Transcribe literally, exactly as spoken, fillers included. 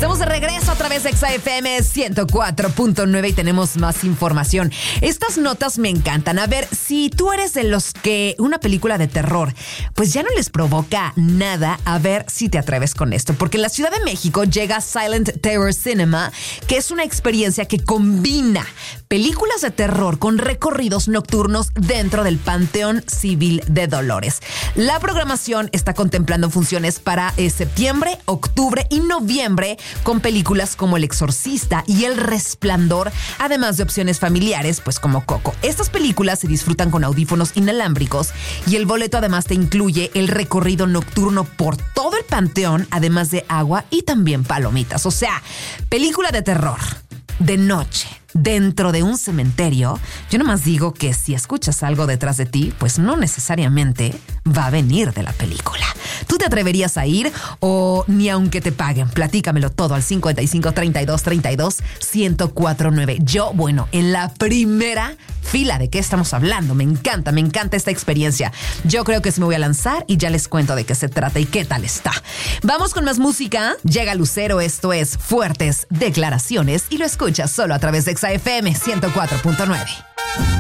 Estamos de regreso a través de Exa F M ciento cuatro punto nueve y tenemos más información. Estas notas me encantan. A ver, si tú eres de los que una película de terror, pues ya no les provoca nada, a ver si te atreves con esto. Porque en la Ciudad de México llega Silent Terror Cinema, que es una experiencia que combina películas de terror con recorridos nocturnos dentro del Panteón Civil de Dolores. La programación está contemplando funciones para eh, septiembre, octubre y noviembre con películas como El Exorcista y El Resplandor, además de opciones familiares, pues como Coco. Estas películas se disfrutan con audífonos inalámbricos y el boleto además te incluye el recorrido nocturno por todo el panteón, además de agua y también palomitas. O sea, película de terror de noche dentro de un cementerio. Yo nomás digo que si escuchas algo detrás de ti, pues no necesariamente va a venir de la película. ¿Tú te atreverías a ir o ni aunque te paguen? Platícamelo todo al cincuenta y cinco, treinta y dos, treinta y dos, ciento cuatro nueve. Yo, bueno, en la primera fila, ¿de qué estamos hablando? Me encanta, me encanta esta experiencia. Yo creo que sí me voy a lanzar y ya les cuento de qué se trata y qué tal está. Vamos con más música. Llega Lucero, esto es Fuertes Declaraciones y lo escuchas solo a través de Exa F M ciento cuatro punto nueve.